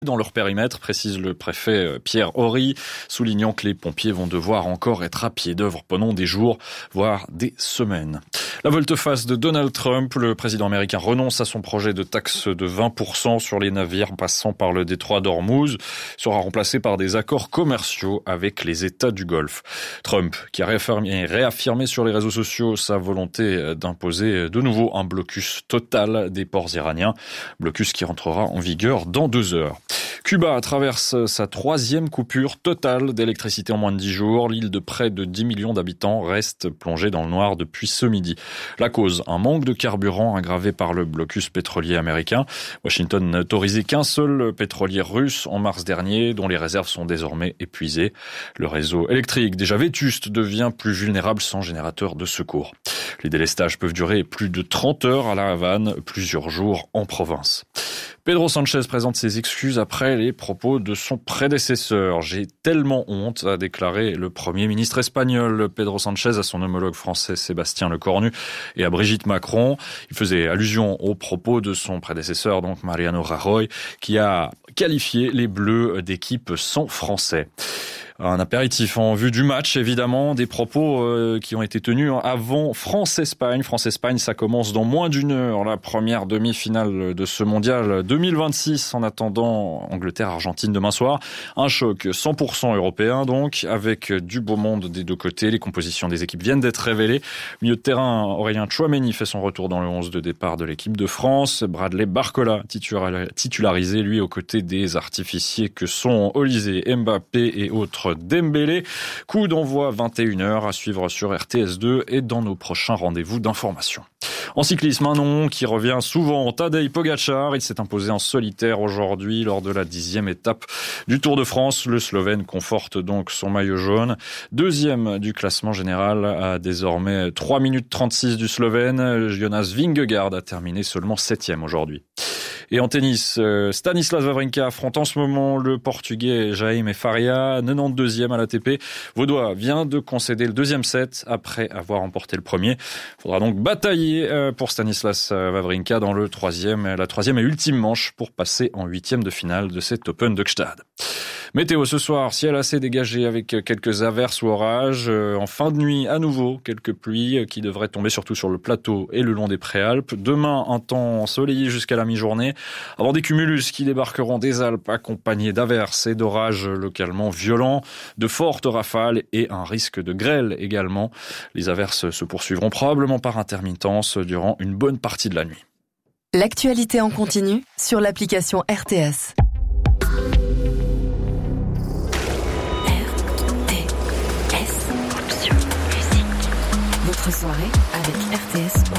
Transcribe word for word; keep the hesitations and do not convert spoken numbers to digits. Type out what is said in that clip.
dans leur périmètre, précise le préfet Pierre Horry, soulignant que les pompiers vont devoir encore être à pied d'œuvre pendant des jours, voire des semaines. La volte-face de Donald Trump, le président américain renonce à son projet de taxe de vingt pour cent sur les navires passant par le détroit d'Ormuz, sera remplacé par des accords commerciaux avec les États du Golfe. Trump, qui a réaffirmé, réaffirmé sur les réseaux sociaux sa volonté d'imposer de nouveau un blocus total des ports iraniens, blocus qui rentrera en vigueur dans deux heures. Cuba traverse sa troisième coupure totale d'électricité en moins de dix jours. L'île de près de dix millions d'habitants reste plongée dans le noir depuis ce midi. La cause, un manque de carburant aggravé par le blocus pétrolier américain. Washington n'a autorisé qu'un seul pétrolier russe en mars dernier, dont les réserves sont désormais épuisées. Le réseau électrique, déjà vétuste, devient plus vulnérable sans générateur de secours. Les délestages peuvent durer plus de trente heures à La Havane, plusieurs jours en province. Pedro Sanchez présente ses excuses après les propos de son prédécesseur. « J'ai tellement honte », a déclaré le Premier ministre espagnol Pedro Sanchez à son homologue français Sébastien Lecornu et à Brigitte Macron. Il faisait allusion aux propos de son prédécesseur, donc Mariano Rajoy, qui a qualifié les Bleus d'équipe sans Français. Un apéritif en vue du match, évidemment, des propos euh, qui ont été tenus avant France-Espagne. France-Espagne, ça commence dans moins d'une heure, la première demi-finale de ce mondial deux mille vingt-six, en attendant Angleterre-Argentine demain soir. Un choc cent pour cent européen, donc, avec du beau monde des deux côtés. Les compositions des équipes viennent d'être révélées. Milieu de terrain, Aurélien Tchouaméni fait son retour dans le onze de départ de l'équipe de France. Bradley Barcola, titularisé, lui, aux côtés des artificiers que sont Olysée, Mbappé et autres Dembélé. Coup d'envoi vingt et une heures à suivre sur R T S deux et dans nos prochains rendez-vous d'information. En cyclisme, un nom qui revient souvent, Tadej Pogačar. Il s'est imposé en solitaire aujourd'hui lors de la dixième étape du Tour de France. Le Slovène conforte donc son maillot jaune. Deuxième du classement général à désormais trois minutes trente-six du Slovène. Jonas Vingegaard a terminé seulement septième aujourd'hui. Et en tennis, Stanislas Wawrinka affronte en ce moment le Portugais Jaime Faria, quatre-vingt-douzième à l'A T P. Vaudois vient de concéder le deuxième set après avoir remporté le premier. Il faudra donc batailler pour Stanislas Wawrinka dans le troisième, la troisième et ultime manche pour passer en huitième de finale de cet Open de Gstad. Météo ce soir, ciel assez dégagé avec quelques averses ou orages. En fin de nuit, à nouveau, quelques pluies qui devraient tomber surtout sur le plateau et le long des Préalpes. Demain, un temps ensoleillé jusqu'à la mi-journée, avant des cumulus qui débarqueront des Alpes accompagnés d'averses et d'orages localement violents, de fortes rafales et un risque de grêle également. Les averses se poursuivront probablement par intermittence durant une bonne partie de la nuit. L'actualité en continu sur l'application R T S. Votre soirée avec R T S.